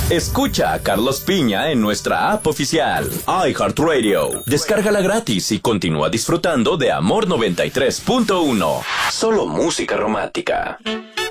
Escucha a Carlos Piña en nuestra app oficial, iHeartRadio. Descárgala gratis y continúa disfrutando de Amor 93.1. Solo música romántica.